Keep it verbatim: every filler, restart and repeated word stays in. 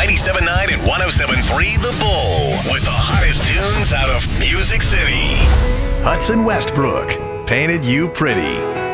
ninety-seven point nine and one oh seven point three The Bull with the hottest tunes out of Music City. Hudson Westbrook, Painted You Pretty.